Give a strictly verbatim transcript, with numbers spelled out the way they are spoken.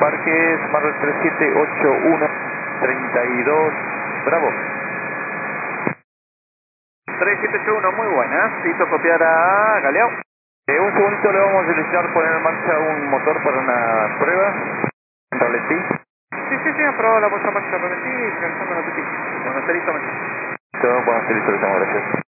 Parques, Marvel tres siete ocho uno treinta y dos, Bravo. tres siete ocho uno, muy buena. Se hizo copiar a Galeao. Eh, un segundito, le vamos a solicitar poner en marcha un motor para una prueba. En ralentí. Sí, sí, sí, aprobado la puesta en marcha ralentí y finalizando la T T. Bueno, está listo, Todo, bueno, estoy listo, le damos gracias.